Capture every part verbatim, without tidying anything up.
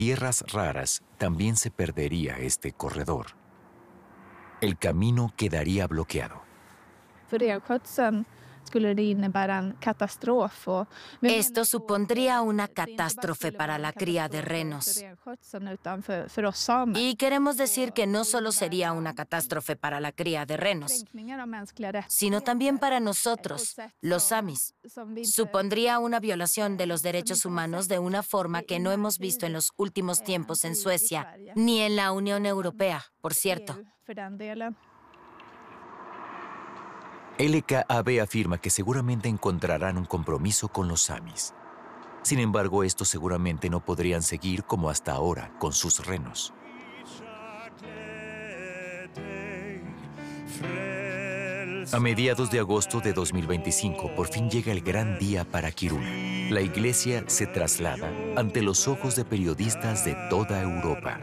tierras raras también se perdería este corredor. El camino quedaría bloqueado. Esto supondría una catástrofe para la cría de renos. Y queremos decir que no solo sería una catástrofe para la cría de renos, sino también para nosotros, los samis. Supondría una violación de los derechos humanos de una forma que no hemos visto en los últimos tiempos en Suecia, ni en la Unión Europea, por cierto. L K A B afirma que seguramente encontrarán un compromiso con los samis. Sin embargo, estos seguramente no podrían seguir como hasta ahora con sus renos. A mediados de agosto de dos mil veinticinco, por fin llega el gran día para Kiruna. La iglesia se traslada ante los ojos de periodistas de toda Europa.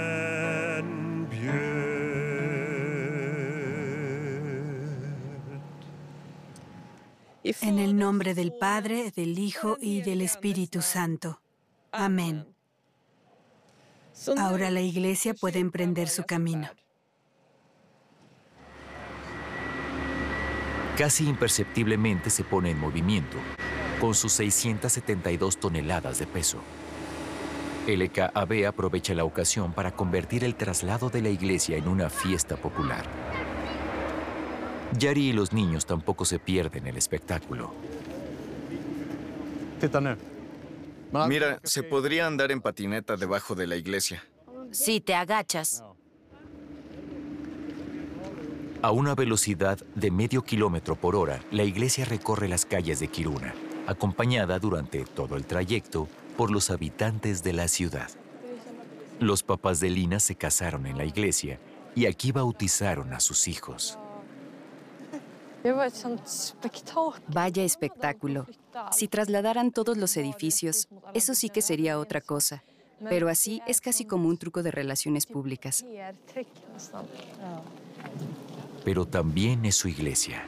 En el nombre del Padre, del Hijo y del Espíritu Santo. Amén. Ahora la iglesia puede emprender su camino. Casi imperceptiblemente se pone en movimiento, con sus seiscientas setenta y dos toneladas de peso. L K A B aprovecha la ocasión para convertir el traslado de la iglesia en una fiesta popular. Yari y los niños tampoco se pierden el espectáculo. Mira, se podría andar en patineta debajo de la iglesia. Si te agachas. A una velocidad de medio kilómetro por hora, la iglesia recorre las calles de Kiruna, acompañada durante todo el trayecto por los habitantes de la ciudad. Los papás de Lina se casaron en la iglesia y aquí bautizaron a sus hijos. Vaya espectáculo. Si trasladaran todos los edificios, eso sí que sería otra cosa. Pero así es casi como un truco de relaciones públicas. Pero también es su iglesia.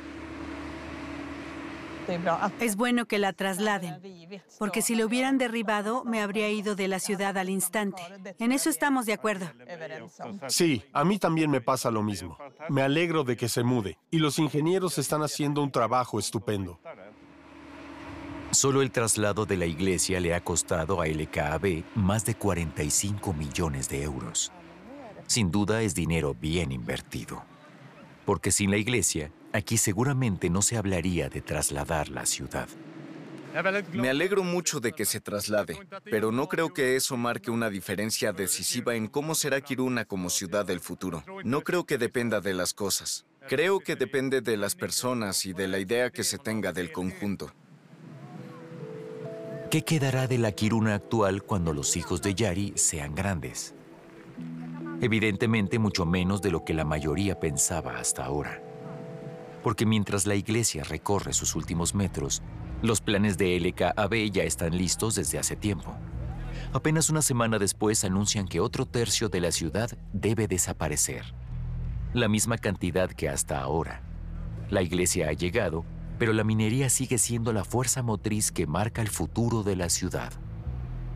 Es bueno que la trasladen, porque si lo hubieran derribado, me habría ido de la ciudad al instante. En eso estamos de acuerdo. Sí, a mí también me pasa lo mismo. Me alegro de que se mude, y los ingenieros están haciendo un trabajo estupendo. Solo el traslado de la iglesia le ha costado a L K A B más de cuarenta y cinco millones de euros. Sin duda es dinero bien invertido. Porque sin la iglesia, aquí seguramente no se hablaría de trasladar la ciudad. Me alegro mucho de que se traslade, pero no creo que eso marque una diferencia decisiva en cómo será Kiruna como ciudad del futuro. No creo que dependa de las cosas. Creo que depende de las personas y de la idea que se tenga del conjunto. ¿Qué quedará de la Kiruna actual cuando los hijos de Yari sean grandes? Evidentemente mucho menos de lo que la mayoría pensaba hasta ahora. Porque mientras la iglesia recorre sus últimos metros, los planes de L K A B ya están listos desde hace tiempo. Apenas una semana después anuncian que otro tercio de la ciudad debe desaparecer. La misma cantidad que hasta ahora. La iglesia ha llegado, pero la minería sigue siendo la fuerza motriz que marca el futuro de la ciudad.